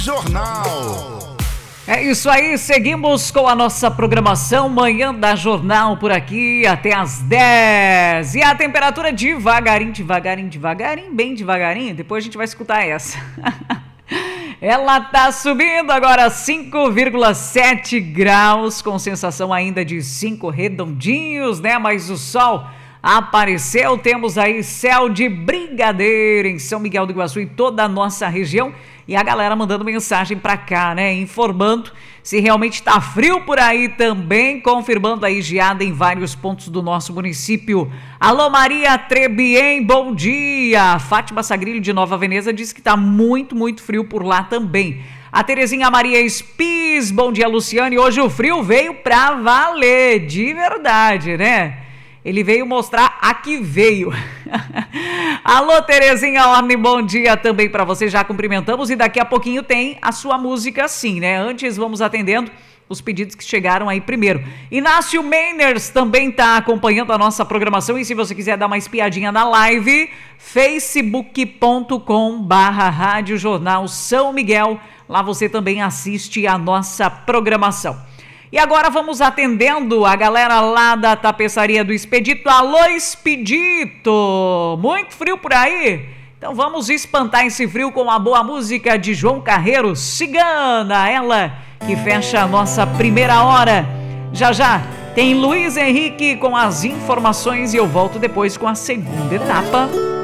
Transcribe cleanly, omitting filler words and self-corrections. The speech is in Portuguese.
Jornal. É isso aí, seguimos com a nossa programação Manhã da Jornal por aqui até às 10. E a temperatura devagarinho, bem devagarinho, depois a gente vai escutar essa. Ela tá subindo agora 5,7 graus, com sensação ainda de 5 redondinhos, né? Mas o sol apareceu, temos aí céu de brigadeiro em São Miguel do Iguaçu e toda a nossa região. E a galera mandando mensagem pra cá, né? Informando se realmente tá frio por aí também, confirmando aí geada em vários pontos do nosso município. Alô Maria Trebien, bom dia! Fátima Sagrilho de Nova Veneza diz que tá muito, muito frio por lá também. A Terezinha Maria Spies, bom dia Luciane, hoje o frio veio pra valer, de verdade, né? Ele veio mostrar a que veio. Alô, Terezinha Orne, bom dia também para você. Já cumprimentamos e daqui a pouquinho tem a sua música sim, né? Antes vamos atendendo os pedidos que chegaram aí primeiro. Inácio Meiners também está acompanhando a nossa programação e se você quiser dar uma espiadinha na live, facebook.com/Rádio Jornal São Miguel. Lá você também assiste a nossa programação. E agora vamos atendendo a galera lá da tapeçaria do Expedito. Alô, Expedito! Muito frio por aí? Então vamos espantar esse frio com a boa música de João Carreiro, Cigana, ela que fecha a nossa primeira hora. Já já tem Luiz Henrique com as informações e eu volto depois com a segunda etapa